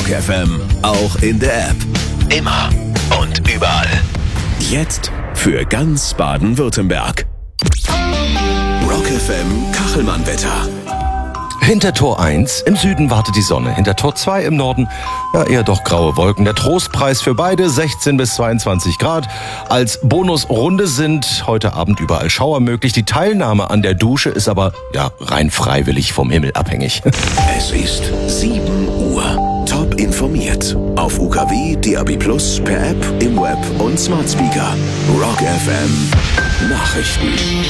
Rock FM, auch in der App. Immer und überall. Jetzt für ganz Baden-Württemberg. Rock FM Kachelmann-Wetter. Hinter Tor 1 im Süden wartet die Sonne. Hinter Tor 2 im Norden eher doch graue Wolken. Der Trostpreis für beide 16 bis 22 Grad. Als Bonusrunde sind heute Abend überall Schauer möglich. Die Teilnahme an der Dusche ist aber rein freiwillig vom Himmel abhängig. Es ist 7 Uhr. Top informiert. Auf UKW, DAB+, per App, im Web und Smart Speaker. Rock FM Nachrichten.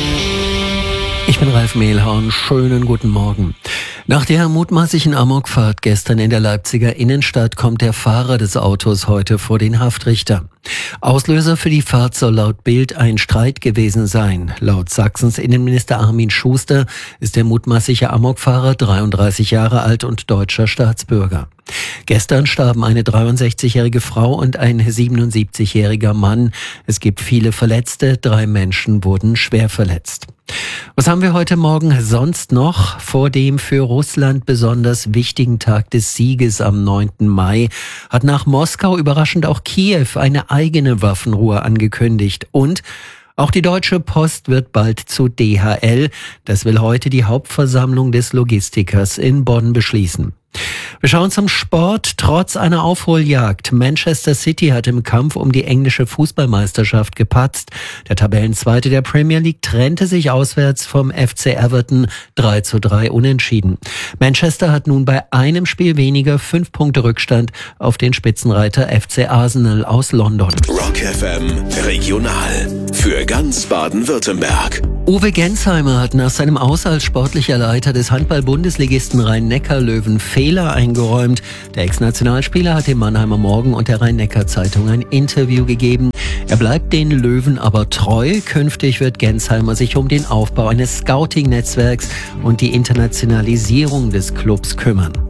Ich bin Ralf Mehlhorn. Schönen guten Morgen. Nach der mutmaßlichen Amokfahrt gestern in der Leipziger Innenstadt kommt der Fahrer des Autos heute vor den Haftrichter. Auslöser für die Fahrt soll laut Bild ein Streit gewesen sein. Laut Sachsens Innenminister Armin Schuster ist der mutmaßliche Amokfahrer 33 Jahre alt und deutscher Staatsbürger. Gestern starben eine 63-jährige Frau und ein 77-jähriger Mann. Es gibt viele Verletzte, 3 Menschen wurden schwer verletzt. Was haben wir heute Morgen sonst noch? Vor dem für Russland besonders wichtigen Tag des Sieges am 9. Mai hat nach Moskau überraschend auch Kiew eine eigene Waffenruhe angekündigt. Und auch die Deutsche Post wird bald zu DHL. Das will heute die Hauptversammlung des Logistikers in Bonn beschließen. Wir schauen zum Sport. Trotz einer Aufholjagd. Manchester City hat im Kampf um die englische Fußballmeisterschaft gepatzt. Der Tabellenzweite der Premier League trennte sich auswärts vom FC Everton 3:3 unentschieden. Manchester hat nun bei einem Spiel weniger 5 Punkte Rückstand auf den Spitzenreiter FC Arsenal aus London. Rock FM Regional für ganz Baden-Württemberg. Uwe Gensheimer hat nach seinem Aus als sportlicher Leiter des Handball-Bundesligisten Rhein-Neckar-Löwen Fehler eingeräumt. Der Ex-Nationalspieler hat dem Mannheimer Morgen und der Rhein-Neckar-Zeitung ein Interview gegeben. Er bleibt den Löwen aber treu. Künftig wird Gensheimer sich um den Aufbau eines Scouting-Netzwerks und die Internationalisierung des Clubs kümmern.